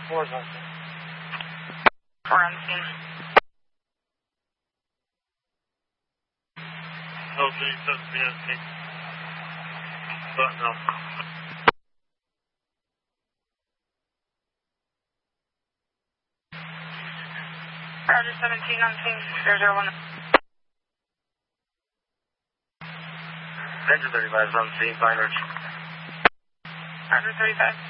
4's on scene. 4 on scene. LG 7 on scene. Button up. Roger 17 on scene, 001. Engine 35 is on scene, fine, Rich. Roger 35.